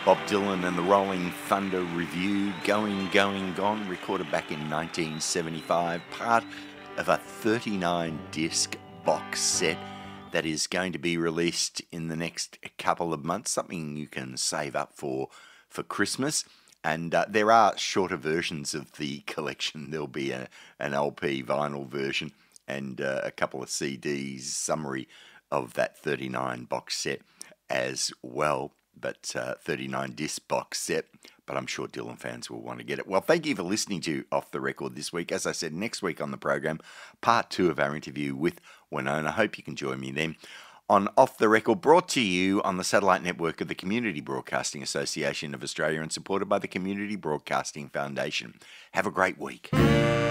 Bob Dylan and the Rolling Thunder Review, Going, Going, Gone, recorded back in 1975, part of a 39-disc box set that is going to be released in the next couple of months, something you can save up for Christmas. And there are shorter versions of the collection. There'll be an LP vinyl version and a couple of CDs, summary of that 39 box set as well. But 39 disc box set, but I'm sure Dylan fans will want to get it. Well, thank you for listening to Off the Record this week. As I said, next week on the program, part 2 of our interview with Winona. Hope you can join me then on Off the Record, brought to you on the satellite network of the Community Broadcasting Association of Australia and supported by the Community Broadcasting Foundation. Have a great week.